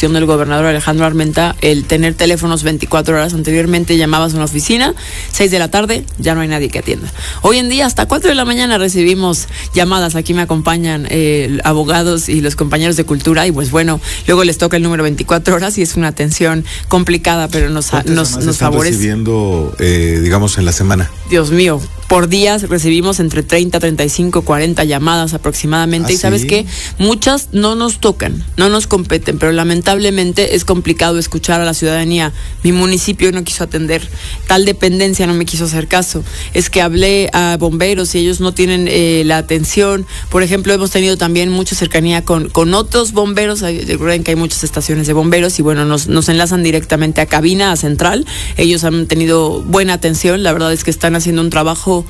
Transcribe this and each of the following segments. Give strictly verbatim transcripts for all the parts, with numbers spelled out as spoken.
gestión del gobernador Alejandro Armenta el tener teléfonos veinticuatro horas. Anteriormente llamabas a una oficina, seis de la tarde, ya no hay nadie que atienda. Hoy en día hasta cuatro de la mañana recibimos llamadas. Aquí me acompañan eh, abogados y los compañeros de cultura, y pues bueno, luego les toca el número veinticuatro horas y es una atención complicada, pero nos, nos, nos están favorece. Recibiendo, eh, digamos, en la semana? Dios mío, por días recibimos entre treinta, treinta y cinco, cuarenta llamadas aproximadamente. ¿Ah, y sabes sí? qué, muchas no nos tocan, no nos competen, pero lamentablemente es complicado escuchar a la ciudadanía. Mi municipio no quiso atender, tal dependencia no me quiso hacer caso. Es que hablé a bomberos y ellos no tienen eh, la atención. Por ejemplo, hemos tenido también mucha cercanía con, con otros bomberos. Recuerden que hay muchas estaciones de bomberos y bueno, nos, nos enlazan directamente a cabina, a central. Ellos han tenido buena atención. La verdad es que están haciendo un trabajo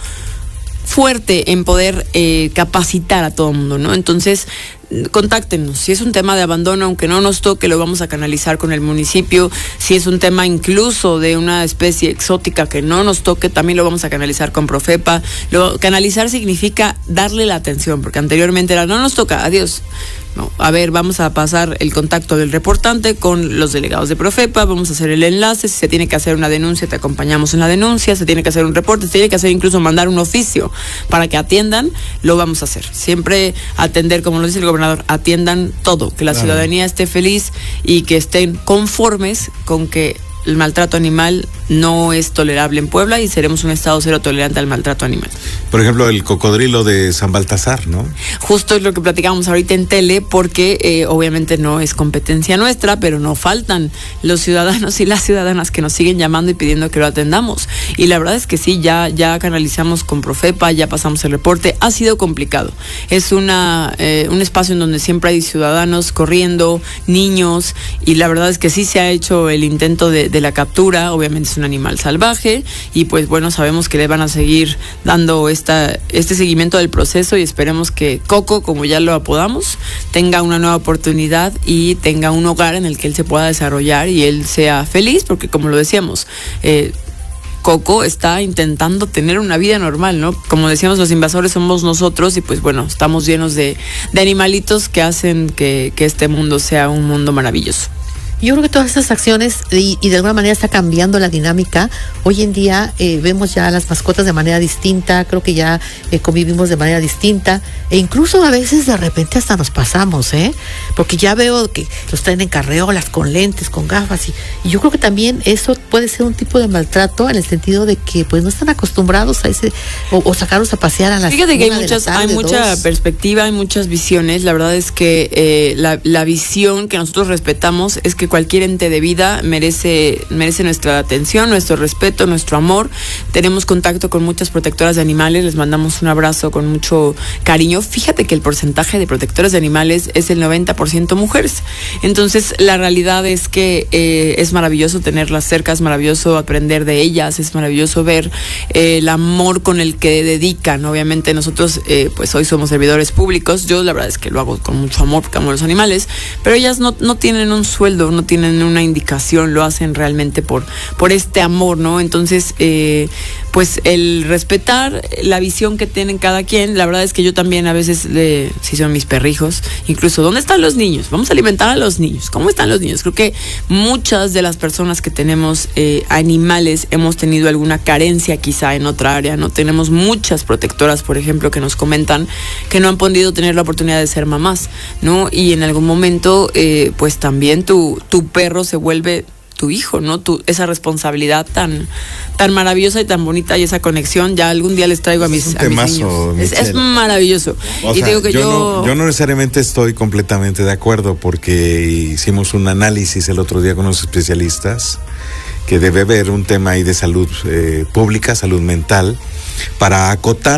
fuerte en poder eh, capacitar a todo el mundo, ¿no? Entonces, contáctenos. Si es un tema de abandono, aunque no nos toque, lo vamos a canalizar con el municipio. Si es un tema incluso de una especie exótica que no nos toque, también lo vamos a canalizar con Profepa. Lo, canalizar significa darle la atención, porque anteriormente era, no nos toca, adiós. No, a ver, vamos a pasar el contacto del reportante con los delegados de Profepa, vamos a hacer el enlace, si se tiene que hacer una denuncia, te acompañamos en la denuncia, se tiene que hacer un reporte, se tiene que hacer incluso mandar un oficio para que atiendan, lo vamos a hacer. Siempre atender, como lo dice el gobernador, atiendan todo, que la claro. ciudadanía esté feliz y que estén conformes con que el maltrato animal no es tolerable en Puebla y seremos un estado cero tolerante al maltrato animal. Por ejemplo, el cocodrilo de San Baltasar, ¿no? Justo es lo que platicamos ahorita en tele, porque eh, obviamente no es competencia nuestra, pero no faltan los ciudadanos y las ciudadanas que nos siguen llamando y pidiendo que lo atendamos. Y la verdad es que sí, ya, ya canalizamos con Profepa, ya pasamos el reporte. Ha sido complicado. Es una eh, un espacio en donde siempre hay ciudadanos corriendo, niños, y la verdad es que sí se ha hecho el intento de, de la captura. Obviamente es un animal salvaje y pues bueno, sabemos que le van a seguir dando esta, este seguimiento del proceso y esperemos que Coco, como ya lo apodamos, tenga una nueva oportunidad y tenga un hogar en el que él se pueda desarrollar y él sea feliz, porque como lo decíamos, eh, Coco está intentando tener una vida normal, ¿no? Como decíamos, los invasores somos nosotros y pues bueno, estamos llenos de, de animalitos que hacen que, que este mundo sea un mundo maravilloso. Yo creo que todas estas acciones y, y de alguna manera está cambiando la dinámica. Hoy en día eh, vemos ya las mascotas de manera distinta, creo que ya eh, convivimos de manera distinta e incluso a veces de repente hasta nos pasamos, ¿eh? Porque ya veo que los traen en carreolas, con lentes, con gafas y, y yo creo que también eso puede ser un tipo de maltrato en el sentido de que pues no están acostumbrados a ese o, o sacarlos a pasear a las Fíjate que hay muchas, tarde, hay mucha dos. perspectiva, hay muchas visiones. La verdad es que eh, la, la visión que nosotros respetamos es que cualquier ente de vida merece, merece nuestra atención, nuestro respeto, nuestro amor. Tenemos contacto con muchas protectoras de animales, les mandamos un abrazo con mucho cariño. Fíjate que el porcentaje de protectoras de animales es el noventa por ciento mujeres. Entonces, la realidad es que eh, es maravilloso tenerlas cerca, es maravilloso aprender de ellas, es maravilloso ver eh, el amor con el que dedican. Obviamente nosotros, eh, pues hoy somos servidores públicos. Yo la verdad es que lo hago con mucho amor porque amo a los animales, pero ellas no, no tienen un sueldo, no tienen una indicación, lo hacen realmente por, por este amor, ¿no? Entonces, eh, pues el respetar la visión que tienen cada quien. La verdad es que yo también a veces, le, si son mis perrijos, incluso, ¿dónde están los niños? Vamos a alimentar a los niños. ¿Cómo están los niños? Creo que muchas de las personas que tenemos eh, animales hemos tenido alguna carencia quizá en otra área, ¿no? Tenemos muchas protectoras, por ejemplo, que nos comentan que no han podido tener la oportunidad de ser mamás, ¿no? Y en algún momento, eh, pues también tu, tu perro se vuelve tu hijo, ¿no? Tu, esa responsabilidad tan, tan maravillosa y tan bonita y esa conexión, ya algún día les traigo a mis, es un a mis temazo, niños. Es, es maravilloso. O y sea, digo que yo, yo... No, yo no necesariamente estoy completamente de acuerdo porque hicimos un análisis el otro día con los especialistas que debe haber un tema ahí de salud eh, pública, salud mental, para acotar,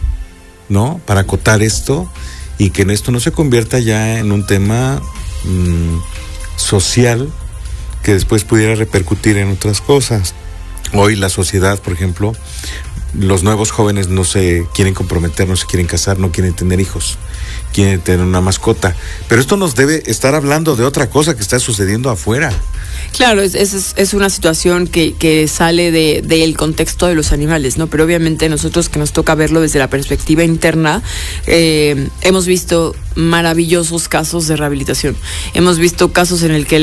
¿no? Para acotar esto y que esto no se convierta ya en un tema mmm, social que después pudiera repercutir en otras cosas. Hoy la sociedad, por ejemplo, los nuevos jóvenes no se quieren comprometer, no se quieren casar, no quieren tener hijos, quieren tener una mascota. Pero esto nos debe estar hablando de otra cosa que está sucediendo afuera. Claro, es, es, es una situación que, que sale de, del contexto de los animales, ¿no? Pero obviamente nosotros que nos toca verlo desde la perspectiva interna, eh, hemos visto maravillosos casos de rehabilitación. Hemos visto casos en el que